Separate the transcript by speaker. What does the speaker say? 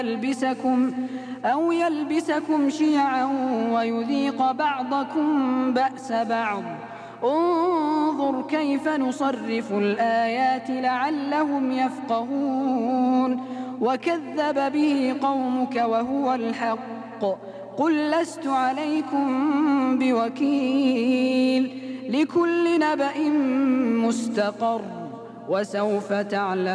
Speaker 1: أو يلبسكم شيعا ويذيق بعضكم بأس بعض. انظر كيف نصرف الآيات لعلهم يفقهون. وكذب به قومك وهو الحق. قل لست عليكم بوكيل. لكل نبأ مستقر وسوف تعلمون.